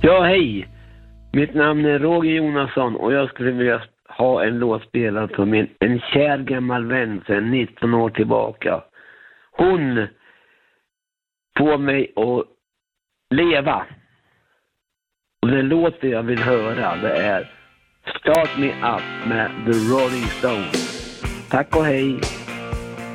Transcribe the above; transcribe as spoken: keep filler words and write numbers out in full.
Ja, hej. Mitt namn är Roger Jonasson och jag skulle vilja ha en låt spelad för min en kär gammal vän sedan nitton år tillbaka. Hon får mig att leva. Och den låt jag vill höra, det är Start Me Up med The Rolling Stones. Tack och hej.